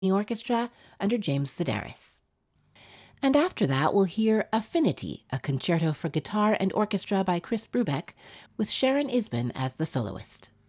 Orchestra under James Sedaris. And after that, we'll hear Affinity, a concerto for guitar and orchestra by Chris Brubeck, with Sharon Isbin as the soloist.